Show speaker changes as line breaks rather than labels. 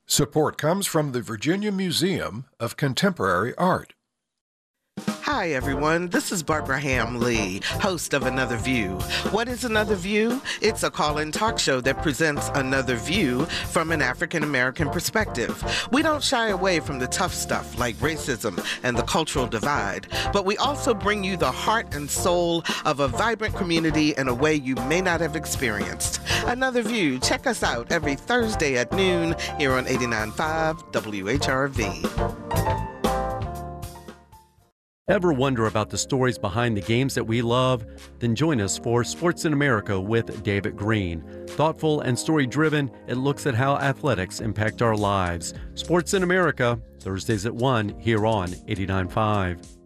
Support comes from the Virginia Museum of Contemporary Art.
Hi, everyone. This is Barbara Ham-Lee, host of Another View. What is Another View? It's a call-in talk show that presents another view from an African-American perspective. We don't shy away from the tough stuff like racism and the cultural divide, but we also bring you the heart and soul of a vibrant community in a way you may not have experienced. Another View. Check us out every Thursday at noon here on 89.5 WHRV.
Ever wonder about the stories behind the games that we love? Then join us for Sports in America with David Green. Thoughtful and story-driven, it looks at how athletics impact our lives. Sports in America, Thursdays at 1 here on 89.5.